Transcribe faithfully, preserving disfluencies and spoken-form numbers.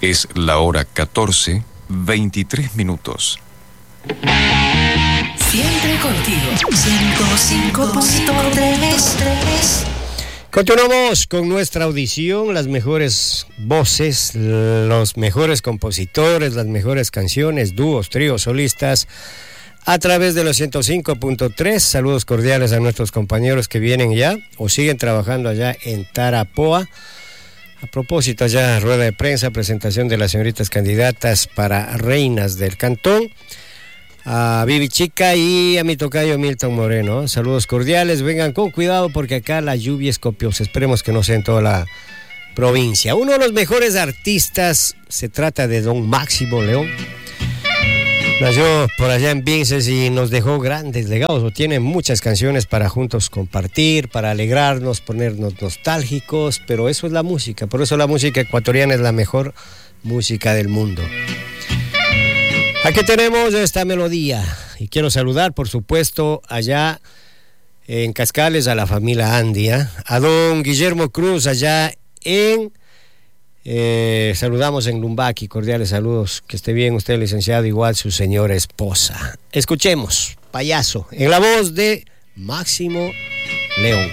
Es la hora catorce, veintitrés minutos. Siempre contigo. ciento cinco punto tres. Continuamos con nuestra audición, las mejores voces, los mejores compositores, las mejores canciones, dúos, tríos, solistas, a través de los ciento cinco punto tres. Saludos cordiales a nuestros compañeros que vienen ya o siguen trabajando allá en Tarapoa. A propósito, allá rueda de prensa, presentación de las señoritas candidatas para reinas del cantón. A Vivi Chica y a mi tocayo Milton Moreno. Saludos cordiales, vengan con cuidado porque acá la lluvia es copiosa. Esperemos que no sea en toda la provincia. Uno de los mejores artistas se trata de don Máximo León. Nació por allá en Vinces y nos dejó grandes legados, o tiene muchas canciones para juntos compartir, para alegrarnos, ponernos nostálgicos, pero eso es la música, por eso la música ecuatoriana es la mejor música del mundo. Aquí tenemos esta melodía y quiero saludar, por supuesto, allá en Cascales a la familia Andia, a don Guillermo Cruz allá en... Eh, saludamos en Lumbaki, cordiales saludos, que esté bien usted, licenciado, igual su señora esposa. Escuchemos Payaso en la voz de Máximo León.